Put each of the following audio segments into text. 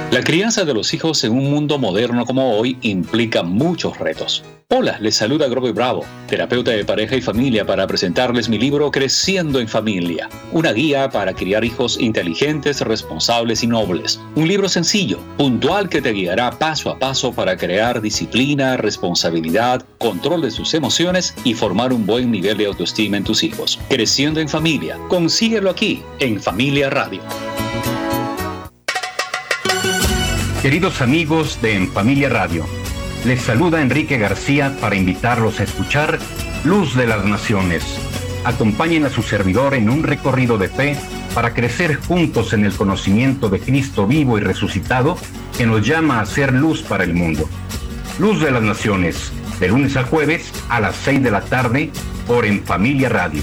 La crianza de los hijos en un mundo moderno como hoy implica muchos retos. Hola, les saluda Grover Bravo, terapeuta de pareja y familia, para presentarles mi libro Creciendo en Familia, una guía para criar hijos inteligentes, responsables y nobles. Un libro sencillo, puntual, que te guiará paso a paso para crear disciplina, responsabilidad, control de sus emociones y formar un buen nivel de autoestima en tus hijos. Creciendo en Familia, consíguelo aquí, en Familia Radio. Queridos amigos de En Familia Radio, les saluda Enrique García para invitarlos a escuchar Luz de las Naciones. Acompañen a su servidor en un recorrido de fe para crecer juntos en el conocimiento de Cristo vivo y resucitado, que nos llama a ser luz para el mundo. Luz de las Naciones, de lunes a jueves a las 6 de la tarde por En Familia Radio.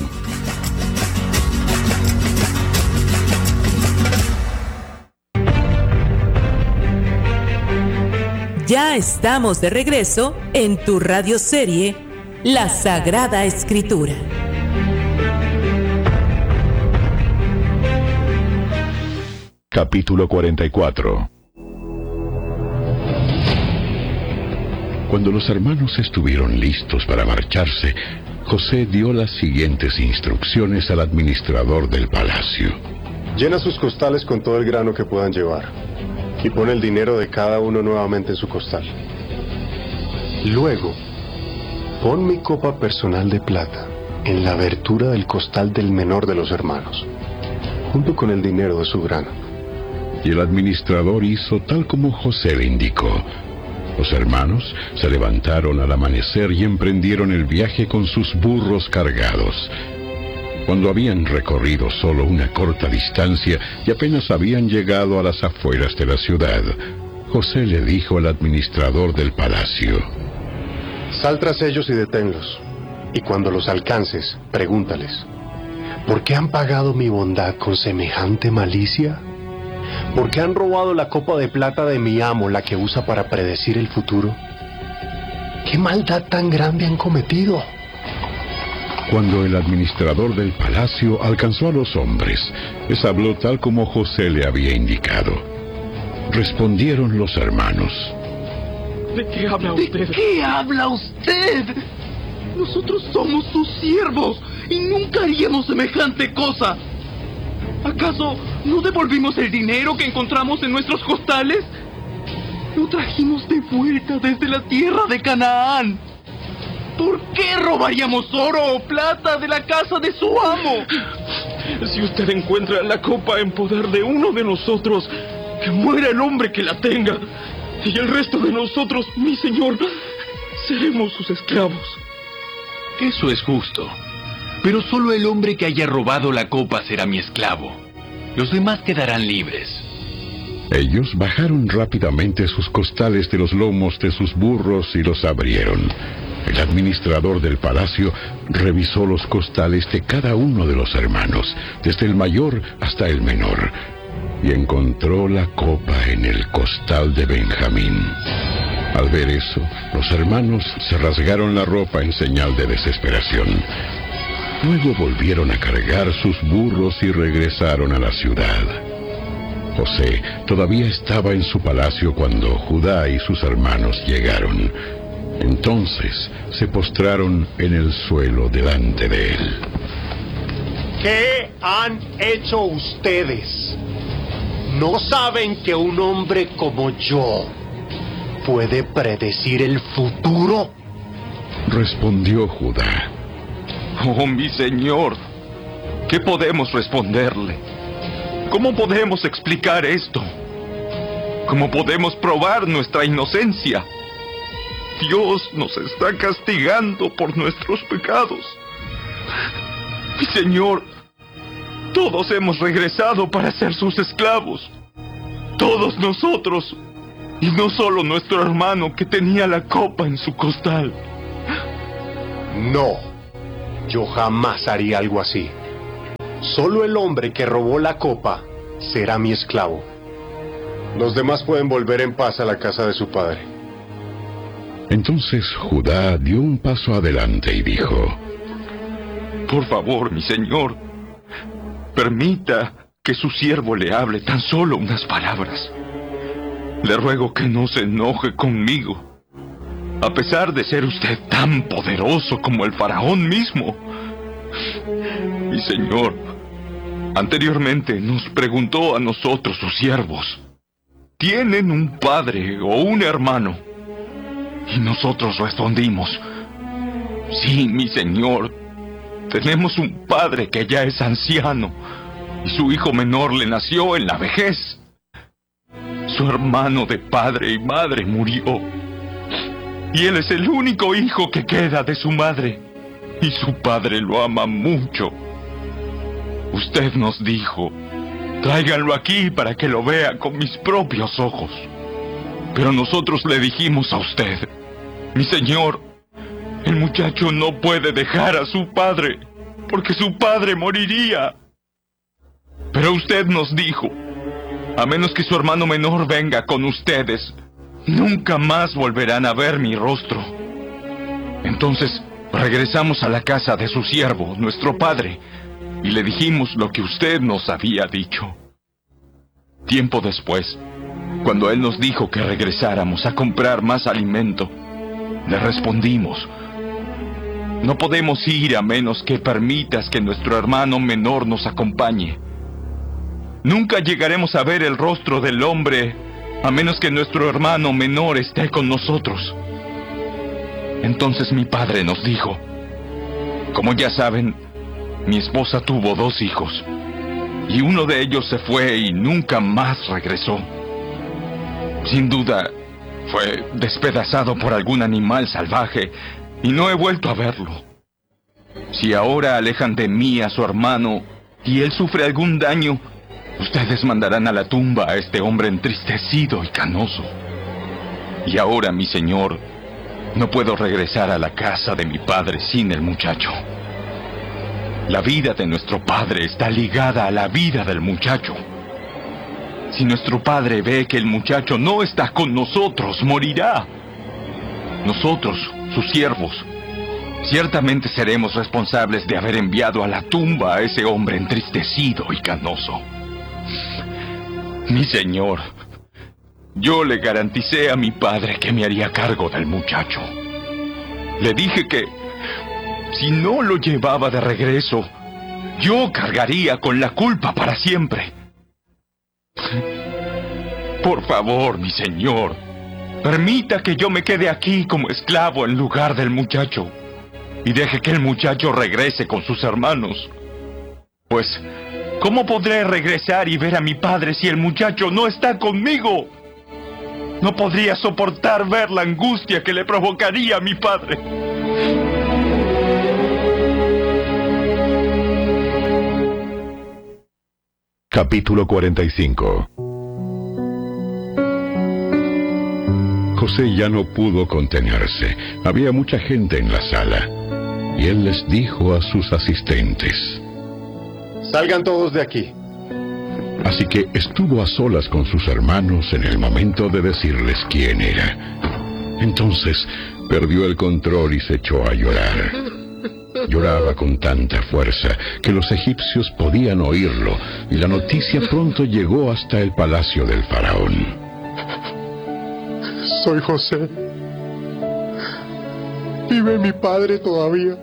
Ya estamos de regreso en tu radioserie La Sagrada Escritura. Capítulo 44. Cuando los hermanos estuvieron listos para marcharse, José dio las siguientes instrucciones al administrador del palacio. Llena sus costales con todo el grano que puedan llevar, y pon el dinero de cada uno nuevamente en su costal. Luego, pon mi copa personal de plata en la abertura del costal del menor de los hermanos, junto con el dinero de su grano. Y el administrador hizo tal como José le indicó. Los hermanos se levantaron al amanecer y emprendieron el viaje con sus burros cargados. Cuando habían recorrido solo una corta distancia y apenas habían llegado a las afueras de la ciudad, José le dijo al administrador del palacio: Sal tras ellos y deténlos, y cuando los alcances, pregúntales: ¿por qué han pagado mi bondad con semejante malicia? ¿Por qué han robado la copa de plata de mi amo, la que usa para predecir el futuro? ¿Qué maldad tan grande han cometido? Cuando el administrador del palacio alcanzó a los hombres, les habló tal como José le había indicado. Respondieron los hermanos: ¿De qué habla usted? ¿De qué habla usted? Nosotros somos sus siervos y nunca haríamos semejante cosa. ¿Acaso no devolvimos el dinero que encontramos en nuestros costales? Lo trajimos de vuelta desde la tierra de Canaán. ¿Por qué robaríamos oro o plata de la casa de su amo? Si usted encuentra la copa en poder de uno de nosotros, que muera el hombre que la tenga, y el resto de nosotros, mi señor, seremos sus esclavos. Eso es justo, pero solo el hombre que haya robado la copa será mi esclavo. Los demás quedarán libres. Ellos bajaron rápidamente sus costales de los lomos de sus burros y los abrieron. El administrador del palacio revisó los costales de cada uno de los hermanos, desde el mayor hasta el menor, y encontró la copa en el costal de Benjamín. Al ver eso, los hermanos se rasgaron la ropa en señal de desesperación. Luego volvieron a cargar sus burros y regresaron a la ciudad. José todavía estaba en su palacio cuando Judá y sus hermanos llegaron. Entonces se postraron en el suelo delante de él. ¿Qué han hecho ustedes? ¿No saben que un hombre como yo puede predecir el futuro? Respondió Judá: Oh, mi señor, ¿qué podemos responderle? ¿Cómo podemos explicar esto? ¿Cómo podemos probar nuestra inocencia? Dios nos está castigando por nuestros pecados. Mi señor, todos hemos regresado para ser sus esclavos. Todos nosotros, y no solo nuestro hermano que tenía la copa en su costal. No, yo jamás haría algo así. Solo el hombre que robó la copa será mi esclavo. Los demás pueden volver en paz a la casa de su padre. Entonces Judá dio un paso adelante y dijo: Por favor, mi señor, permita que su siervo le hable tan solo unas palabras. le ruego que no se enoje conmigo. A pesar de ser usted tan poderoso como el faraón mismo. Mi señor, anteriormente nos preguntó a nosotros, sus siervos, ¿tienen un padre o un hermano? Y nosotros respondimos, sí, mi señor, tenemos un padre que ya es anciano, y su hijo menor le nació en la vejez. Su hermano de padre y madre murió, y él es el único hijo que queda de su madre, y su padre lo ama mucho. Usted nos dijo, tráiganlo aquí para que lo vea con mis propios ojos. Pero nosotros le dijimos a usted, mi señor, el muchacho no puede dejar a su padre, porque su padre moriría. Pero usted nos dijo, a menos que su hermano menor venga con ustedes, nunca más volverán a ver mi rostro. Entonces regresamos a la casa de su siervo, nuestro padre, y le dijimos lo que usted nos había dicho. Tiempo después, cuando él nos dijo que regresáramos a comprar más alimento, le respondimos, no podemos ir a menos que permitas que nuestro hermano menor nos acompañe. Nunca llegaremos a ver el rostro del hombre a menos que nuestro hermano menor esté con nosotros. Entonces mi padre nos dijo, como ya saben, mi esposa tuvo 2 hijos, y uno de ellos se fue y nunca más regresó. Sin duda, fue despedazado por algún animal salvaje, y no he vuelto a verlo. Si ahora alejan de mí a su hermano, y él sufre algún daño, ustedes mandarán a la tumba a este hombre entristecido y canoso. Y ahora, mi señor, no puedo regresar a la casa de mi padre sin el muchacho. La vida de nuestro padre está ligada a la vida del muchacho. Si nuestro padre ve que el muchacho no está con nosotros, morirá. Nosotros, sus siervos, ciertamente seremos responsables de haber enviado a la tumba a ese hombre entristecido y canoso. Mi señor, yo le garanticé a mi padre que me haría cargo del muchacho. Le dije que, si no lo llevaba de regreso, yo cargaría con la culpa para siempre. Por favor, mi señor, permita que yo me quede aquí como esclavo en lugar del muchacho, y deje que el muchacho regrese con sus hermanos. Pues, ¿cómo podré regresar y ver a mi padre si el muchacho no está conmigo? No podría soportar ver la angustia que le provocaría a mi padre. Capítulo 45. José ya no pudo contenerse. Había mucha gente en la sala. Y él les dijo a sus asistentes, salgan todos de aquí. Así que estuvo a solas con sus hermanos en el momento de decirles quién era. Entonces perdió el control y se echó a llorar. Lloraba con tanta fuerza que los egipcios podían oírlo, y la noticia pronto llegó hasta el palacio del faraón. Soy José. ¿Vive mi padre todavía?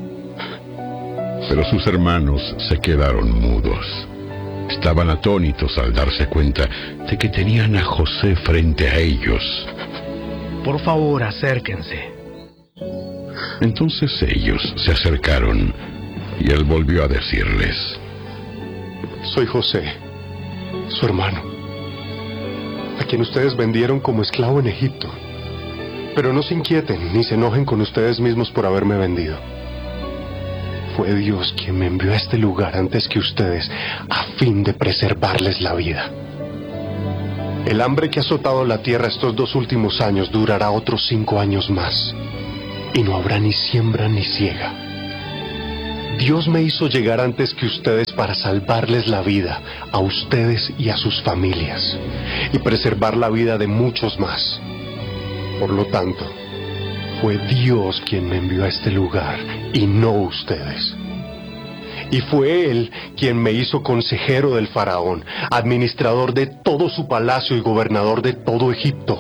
Pero sus hermanos se quedaron mudos. Estaban atónitos al darse cuenta de que tenían a José frente a ellos. Por favor, acérquense. Entonces ellos se acercaron y él volvió a decirles, soy José, su hermano, a quien ustedes vendieron como esclavo en Egipto. Pero no se inquieten ni se enojen con ustedes mismos por haberme vendido. Fue Dios quien me envió a este lugar antes que ustedes, a fin de preservarles la vida. El hambre que ha azotado la tierra estos 2 últimos años durará otros 5 años más, y no habrá ni siembra ni siega. Dios me hizo llegar antes que ustedes para salvarles la vida, a ustedes y a sus familias, y preservar la vida de muchos más. Por lo tanto, fue Dios quien me envió a este lugar, y no ustedes. Y fue él quien me hizo consejero del faraón, administrador de todo su palacio y gobernador de todo Egipto.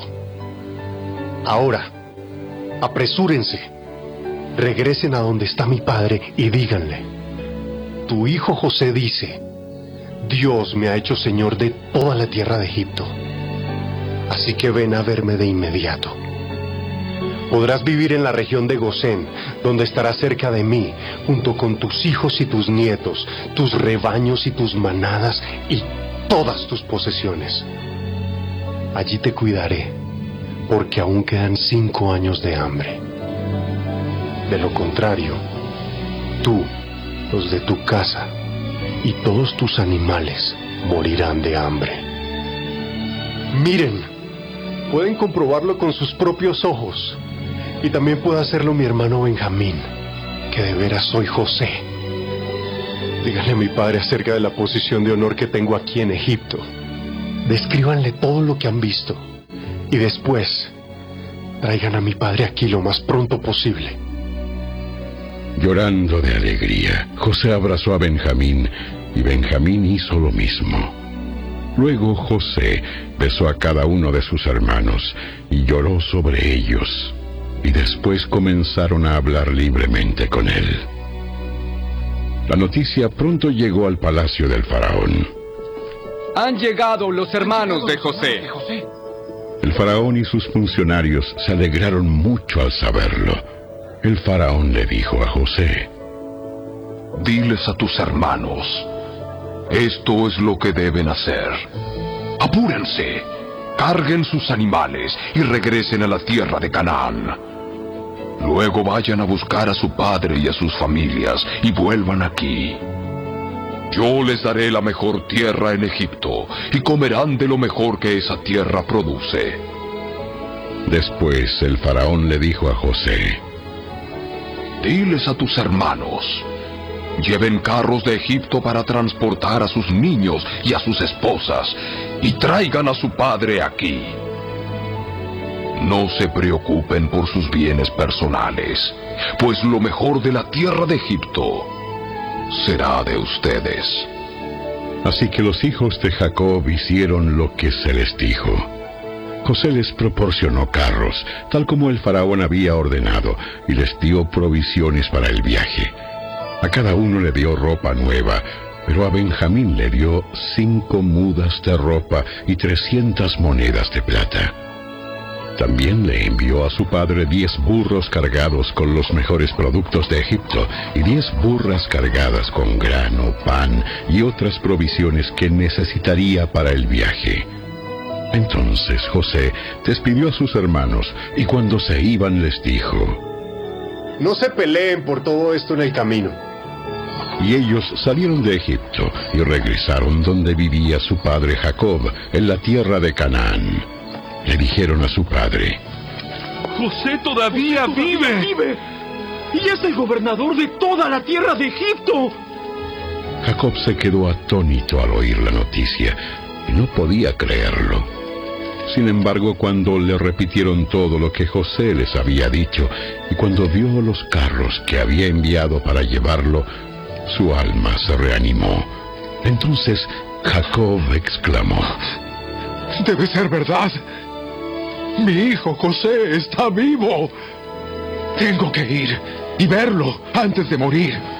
Ahora, apresúrense, regresen a donde está mi padre y díganle: tu hijo José dice, Dios me ha hecho señor de toda la tierra de Egipto. Así que ven a verme de inmediato. Podrás vivir en la región de Gosén, donde estarás cerca de mí, junto con tus hijos y tus nietos, tus rebaños y tus manadas y todas tus posesiones. Allí te cuidaré, porque aún quedan 5 años de hambre. De lo contrario, tú, los de tu casa y todos tus animales morirán de hambre. Miren, pueden comprobarlo con sus propios ojos. Y también puede hacerlo mi hermano Benjamín, que de veras soy José. Díganle a mi padre acerca de la posición de honor que tengo aquí en Egipto. Descríbanle todo lo que han visto. Y después, traigan a mi padre aquí lo más pronto posible. Llorando de alegría, José abrazó a Benjamín, y Benjamín hizo lo mismo. Luego José besó a cada uno de sus hermanos y lloró sobre ellos. Y después comenzaron a hablar libremente con él. La noticia pronto llegó al palacio del faraón. Han llegado los hermanos de José. El faraón y sus funcionarios se alegraron mucho al saberlo. El faraón le dijo a José: diles a tus hermanos, esto es lo que deben hacer. Apúrense, carguen sus animales y regresen a la tierra de Canaán. Luego vayan a buscar a su padre y a sus familias y vuelvan aquí. Yo les daré la mejor tierra en Egipto y comerán de lo mejor que esa tierra produce. Después el faraón le dijo a José: diles a tus hermanos, lleven carros de Egipto para transportar a sus niños y a sus esposas y traigan a su padre aquí. No se preocupen por sus bienes personales, pues lo mejor de la tierra de Egipto será de ustedes. Así que los hijos de Jacob hicieron lo que se les dijo. José les proporcionó carros, tal como el faraón había ordenado, y les dio provisiones para el viaje. A cada uno le dio ropa nueva, pero a Benjamín le dio 5 mudas de ropa y 300 monedas de plata. También le envió a su padre 10 burros cargados con los mejores productos de Egipto y 10 burras cargadas con grano, pan y otras provisiones que necesitaría para el viaje. Entonces José despidió a sus hermanos y cuando se iban les dijo: no se peleen por todo esto en el camino. Y ellos salieron de Egipto y regresaron donde vivía su padre Jacob, en la tierra de Canaán. Le dijeron a su padre: José todavía vive. Y es el gobernador de toda la tierra de Egipto. Jacob se quedó atónito al oír la noticia y no podía creerlo. Sin embargo, cuando le repitieron todo lo que José les había dicho y cuando vio los carros que había enviado para llevarlo, su alma se reanimó. Entonces Jacob exclamó: debe ser verdad. Mi hijo José está vivo. Tengo que ir y verlo antes de morir.